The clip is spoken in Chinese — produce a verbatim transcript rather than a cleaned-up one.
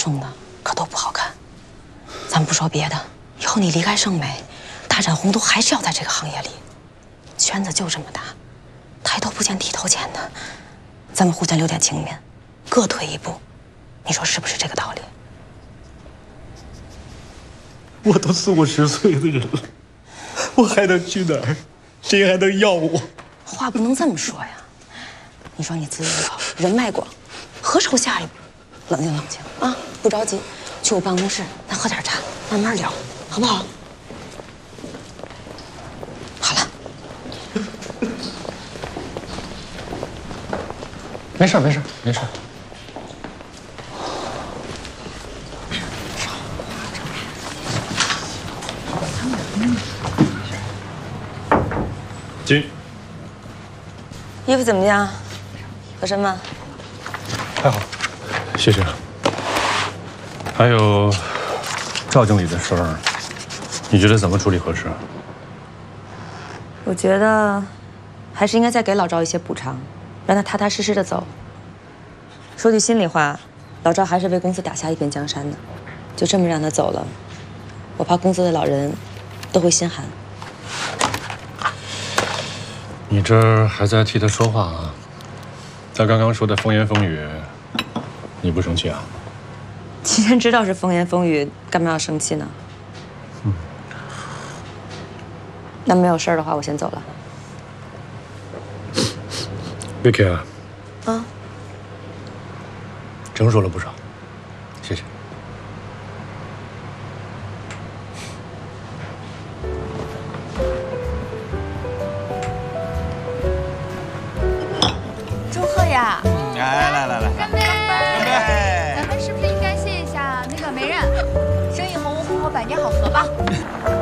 送的可都不好看。咱不说别的，以后你离开盛美，大展宏图还是要在这个行业里。圈子就这么大，抬头不见低头见的。咱们互相留点情面，各退一步，你说是不是这个道理？ 我都四五十岁的人了，我还能去哪儿？谁还能要我？ 话不能这么说呀。你说你资历老，人脉广，何愁下一步？冷静冷静啊，不着急，去我办公室，咱喝点茶，慢慢聊，好不好？好了。 没事没事没事。 进。 衣服怎么样？合身吗？ 还好，谢谢。还有赵经理的事儿，你觉得怎么处理合适？ 我觉得还是应该再给老赵一些补偿，让他踏踏实实的走。说句心里话，老赵还是为公司打下一片江山的，就这么让他走了，我怕公司的老人都会心寒。 你这儿还在替他说话啊？他刚刚说的风言风语，你不生气啊？ 既然知道是风言风语，干嘛要生气呢？嗯。那没有事儿的话，我先走了。 Vicky 啊。 啊。 成熟了不少，谢谢。 祝贺呀！ 来来来来， 干杯！干杯！咱们是不是应该谢一下那个媒人？生意红红火火，百年好合吧？